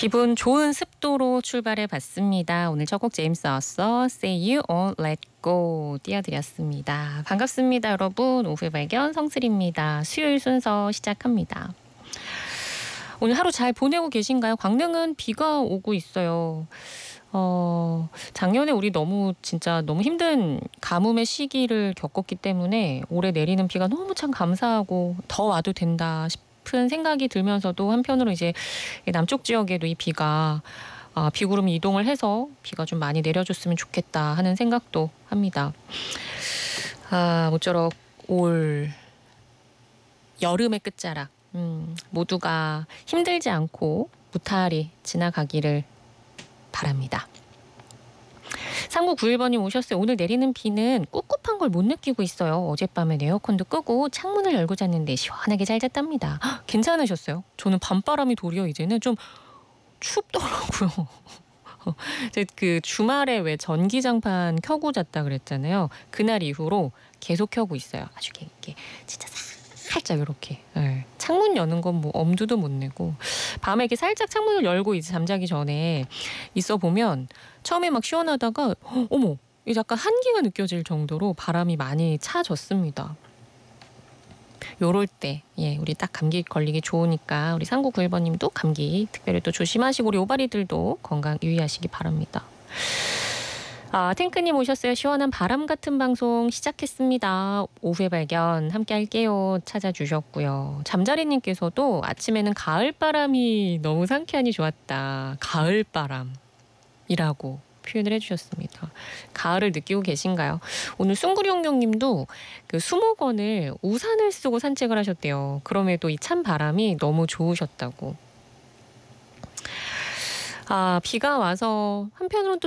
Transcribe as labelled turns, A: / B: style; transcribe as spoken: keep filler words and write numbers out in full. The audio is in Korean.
A: 기분 좋은 습도로 출발해 봤습니다. 오늘 첫 곡 제임스 어서 Say You or Let Go 띄워드렸습니다. 반갑습니다, 여러분. 오후의 발견 성슬입니다. 수요일 순서 시작합니다. 오늘 하루 잘 보내고 계신가요? 광명은 비가 오고 있어요. 어, 작년에 우리 너무 진짜 너무 힘든 가뭄의 시기를 겪었기 때문에 올해 내리는 비가 너무 참 감사하고 더 와도 된다 싶은 생각이 들면서도 한편으로 이제 남쪽 지역에도 이 비가 아, 비구름이 이동을 해서 비가 좀 많이 내려줬으면 좋겠다 하는 생각도 합니다. 아, 모쪼록 올 여름의 끝자락 음, 모두가 힘들지 않고 무탈히 지나가기를 바랍니다. 삼구구일 번님 오셨어요. 오늘 내리는 비는 꿉꿉한 걸 못 느끼고 있어요. 어젯밤에 에어컨도 끄고 창문을 열고 잤는데 시원하게 잘 잤답니다. 헉, 괜찮으셨어요? 저는 밤바람이 도리어 이제는 좀 춥더라고요. 그 주말에 왜 전기장판 켜고 잤다 그랬잖아요. 그날 이후로 계속 켜고 있어요. 아주 이렇게 진짜 살짝 이렇게. 네. 창문 여는 건 뭐 엄두도 못 내고 밤에 이렇게 살짝 창문을 열고 이제 잠자기 전에 있어 보면 처음에 막 시원하다가 어머 약간 한기가 느껴질 정도로 바람이 많이 차졌습니다. 요럴 때 예, 우리 딱 감기 걸리기 좋으니까 우리 삼구구일 번님도 감기 특별히 또 조심하시고 우리 오바리들도 건강 유의하시기 바랍니다. 아, 탱크님 오셨어요. 시원한 바람 같은 방송 시작했습니다. 오후의 발견 함께 할게요. 찾아주셨고요. 잠자리님께서도 아침에는 가을바람이 너무 상쾌하니 좋았다. 가을바람이라고 표현을 해주셨습니다. 가을을 느끼고 계신가요? 오늘 숭구룡룡님도 그 수목원을 우산을 쓰고 산책을 하셨대요. 그럼에도 이 찬 바람이 너무 좋으셨다고. 아, 비가 와서 한편으로는 또